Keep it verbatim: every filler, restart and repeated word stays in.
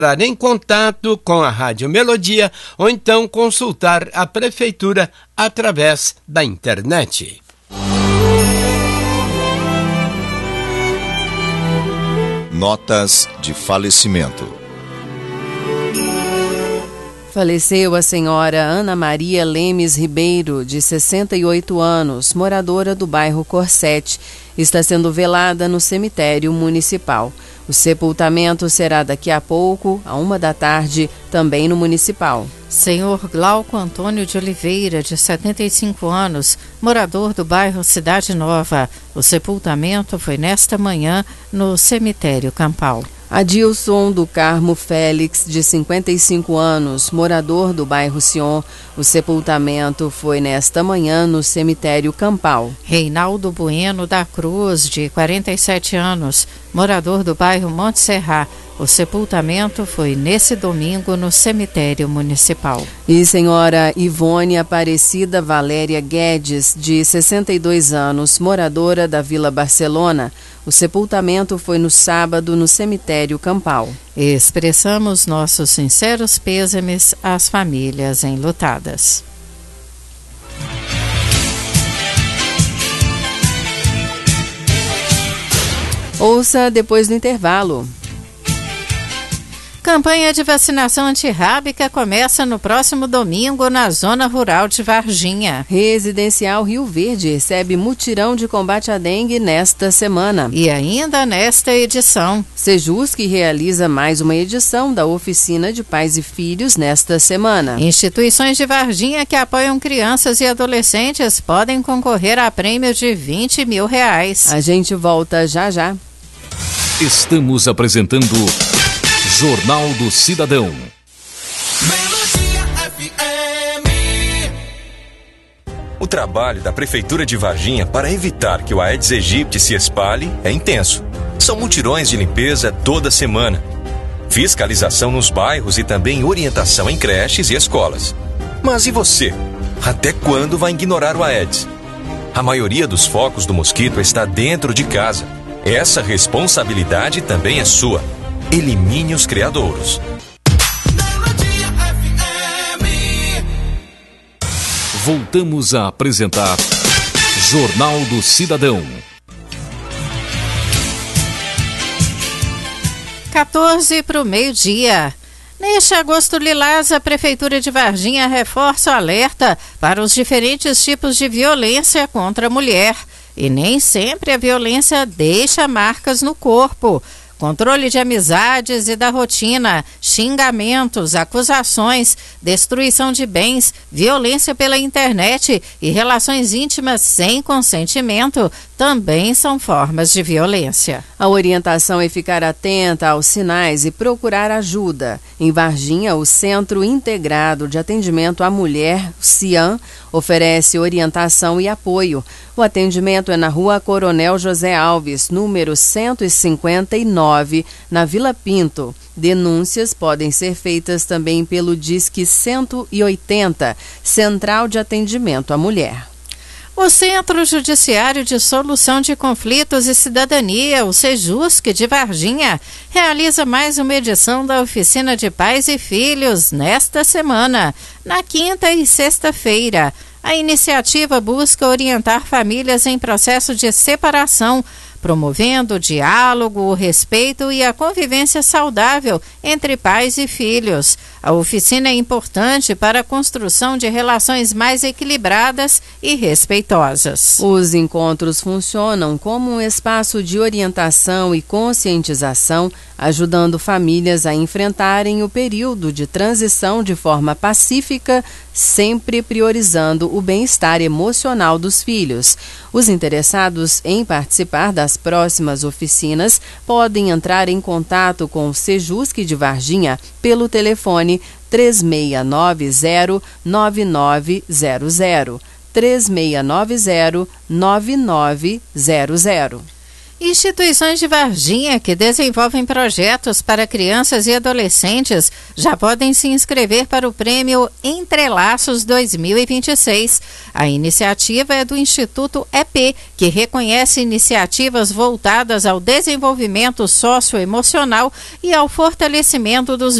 Entrar em contato com a Rádio Melodia ou então consultar a Prefeitura através da internet. Notas de falecimento. Faleceu a senhora Ana Maria Lemes Ribeiro, de sessenta e oito anos, moradora do bairro Corsete. Está sendo velada no cemitério municipal. O sepultamento será daqui a pouco, à uma da tarde, também no municipal. Senhor Glauco Antônio de Oliveira, de setenta e cinco anos, morador do bairro Cidade Nova. O sepultamento foi nesta manhã no cemitério Campal. Adilson do Carmo Félix, de cinquenta e cinco anos, morador do bairro Sion. O sepultamento foi nesta manhã no cemitério Campal. Reinaldo Bueno da Cruz, de quarenta e sete anos, morador do bairro Monte Serra. O sepultamento foi nesse domingo no cemitério municipal. E senhora Ivone Aparecida Valéria Guedes, de sessenta e dois anos, moradora da Vila Barcelona. O sepultamento foi no sábado no cemitério Campal. Expressamos nossos sinceros pêsames às famílias enlutadas. Ouça depois do intervalo. Campanha de vacinação antirrábica começa no próximo domingo na zona rural de Varginha. Residencial Rio Verde recebe mutirão de combate à dengue nesta semana. E ainda nesta edição, Sejusc realiza mais uma edição da oficina de pais e filhos nesta semana. Instituições de Varginha que apoiam crianças e adolescentes podem concorrer a prêmio de vinte mil reais. A gente volta já já. Estamos apresentando Jornal do Cidadão. O trabalho da Prefeitura de Varginha para evitar que o Aedes aegypti se espalhe é intenso. São mutirões de limpeza toda semana, fiscalização nos bairros e também orientação em creches e escolas. Mas e você? Até quando vai ignorar o Aedes? A maioria dos focos do mosquito está dentro de casa. Essa responsabilidade também é sua. Elimine os criadouros. Voltamos a apresentar Jornal do Cidadão. quatorze para o meio-dia. Neste agosto lilás, a Prefeitura de Varginha reforça o alerta para os diferentes tipos de violência contra a mulher. E nem sempre a violência deixa marcas no corpo. Controle de amizades e da rotina, xingamentos, acusações, destruição de bens, violência pela internet e relações íntimas sem consentimento também são formas de violência. A orientação é ficar atenta aos sinais e procurar ajuda. Em Varginha, o Centro Integrado de Atendimento à Mulher, CIAM, oferece orientação e apoio. O atendimento é na Rua Coronel José Alves, número cento e cinquenta e nove, na Vila Pinto. Denúncias podem ser feitas também pelo Disque cento e oitenta, Central de Atendimento à Mulher. O Centro Judiciário de Solução de Conflitos e Cidadania, o Sejusc de Varginha, realiza mais uma edição da Oficina de Pais e Filhos nesta semana, na quinta e sexta-feira. A iniciativa busca orientar famílias em processo de separação, promovendo o diálogo, o respeito e a convivência saudável entre pais e filhos. A oficina é importante para a construção de relações mais equilibradas e respeitosas. Os encontros funcionam como um espaço de orientação e conscientização, ajudando famílias a enfrentarem o período de transição de forma pacífica, sempre priorizando o bem-estar emocional dos filhos. Os interessados em participar das próximas oficinas podem entrar em contato com o Sejusc de Varginha pelo telefone três seis nove zero nove nove zero zero, três seis nove zero nove nove zero zero. Instituições de Varginha que desenvolvem projetos para crianças e adolescentes já podem se inscrever para o prêmio Entrelaços dois mil e vinte e seis. A iniciativa é do Instituto E P, que reconhece iniciativas voltadas ao desenvolvimento socioemocional e ao fortalecimento dos